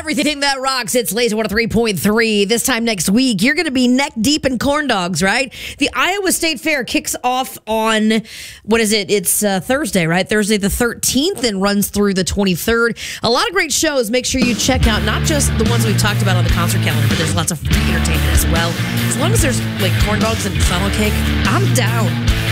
everything that rocks. It's Laser 103.3. This time next week, you're going to be neck deep in corn dogs, right? The Iowa State Fair kicks off on, what is it? It's Thursday, right? Thursday the 13th and runs through the 23rd. A lot of great shows. Make sure you check out not just the ones we've talked about on the concert calendar, but there's lots of free entertainment as well. As long as there's like corn dogs and funnel cake, I'm down.